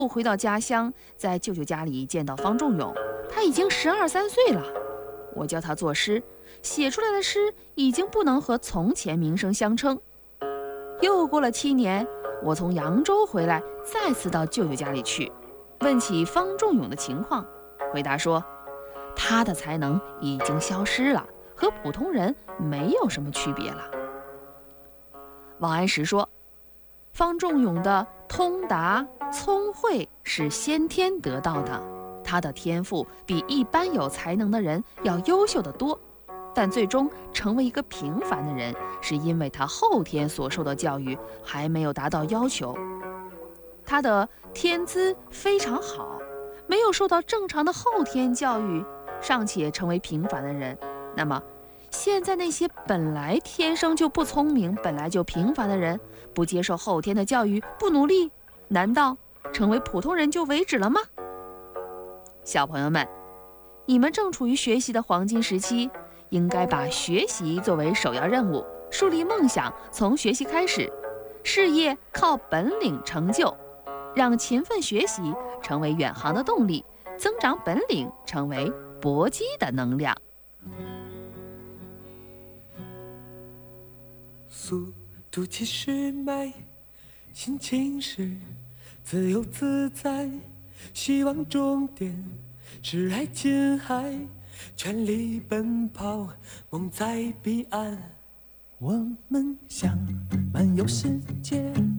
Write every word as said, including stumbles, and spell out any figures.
回到家乡，在舅舅家里见到方仲永，他已经十二三岁了。我教他作诗，写出来的诗已经不能和从前名声相称。又过了七年，我从扬州回来，再次到舅舅家里去，问起方仲永的情况，回答说，他的才能已经消失了，和普通人没有什么区别了。王安石说，方仲永的通达聪慧是先天得到的，他的天赋比一般有才能的人要优秀得多，但最终成为一个平凡的人，是因为他后天所受的教育还没有达到要求。他的天资非常好，没有受到正常的后天教育，尚且成为平凡的人，那么现在那些本来天生就不聪明，本来就平凡的人，不接受后天的教育，不努力，难道成为普通人就为止了吗？小朋友们，你们正处于学习的黄金时期，应该把学习作为首要任务，树立梦想从学习开始，事业靠本领成就，让勤奋学习成为远航的动力，增长本领成为搏击的能量。 速度七十迈，心情是自由自在，希望终点是爱琴海，全力奔跑，梦在彼岸。我们想漫游世界，